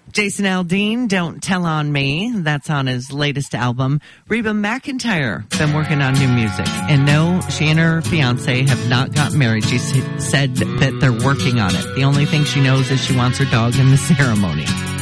Jason Aldean, Don't Tell on Me. That's on his latest album. Reba McEntire, been working on new music. And no, she and her fiance have not gotten married. She said that they're working on it. The only thing she knows is she wants her dog in the ceremony.